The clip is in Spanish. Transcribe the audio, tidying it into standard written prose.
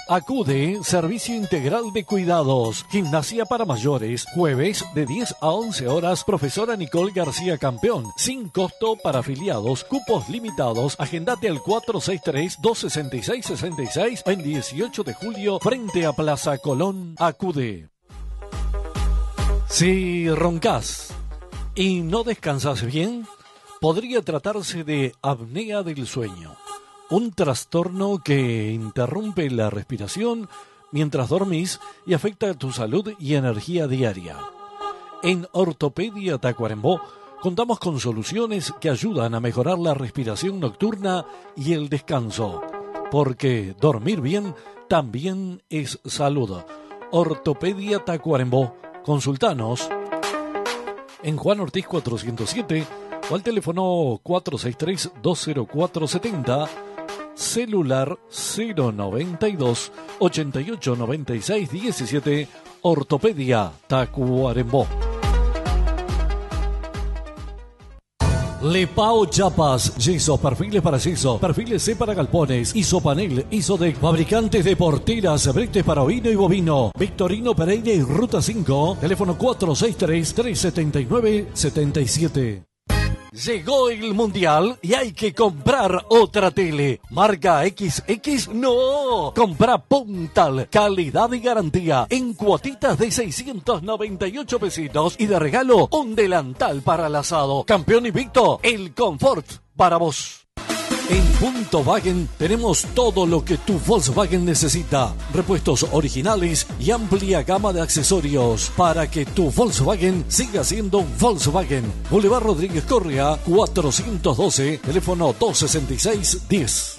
Acude, servicio integral de cuidados. Gimnasia para mayores, jueves de 10 a 11 horas, profesora Nicole García Campeón. Sin costo para afiliados, cupos limitados. Agendate al 463-266-66 en 18 de julio, frente a Plaza Colón. Acude. Si roncas y no descansas bien, podría tratarse de apnea del sueño, un trastorno que interrumpe la respiración mientras dormís y afecta tu salud y energía diaria. En Ortopedia Tacuarembó contamos con soluciones que ayudan a mejorar la respiración nocturna y el descanso, porque dormir bien también es salud. Ortopedia Tacuarembó. Consultanos en Juan Ortiz 407 o al teléfono 463-20470, celular 092 8896 17, Ortopedia Tacuarembó. Lepao Chapas, yeso, perfiles para yeso, perfiles C para galpones, Isopanel, Isodec, fabricantes de porteras, bretes para ovino y bovino, Victorino Pereira y Ruta 5, teléfono 463-379-77. Llegó el Mundial y hay que comprar otra tele. ¿Marca XX? ¡No! Compra Puntal. Calidad y garantía. En cuotitas de 698 pesitos. Y de regalo, un delantal para el asado. Campeón invicto, el confort para vos. En Punto Wagen tenemos todo lo que tu Volkswagen necesita. Repuestos originales y amplia gama de accesorios para que tu Volkswagen siga siendo un Volkswagen. Boulevard Rodríguez Correa, 412, teléfono 266-10.